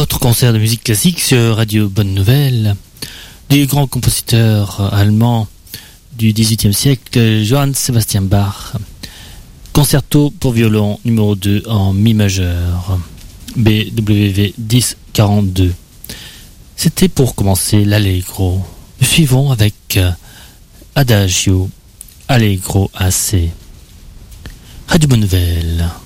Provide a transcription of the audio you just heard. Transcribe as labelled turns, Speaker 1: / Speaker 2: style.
Speaker 1: Votre concert de musique classique sur Radio Bonne Nouvelle du grand compositeur allemand du XVIIIe siècle, Johann Sebastian Bach. Concerto pour violon numéro 2 en mi majeur, BWV 1042. C'était pour commencer l'Allegro. Nous suivons avec Adagio, Allegro AC. Radio Bonne Nouvelle.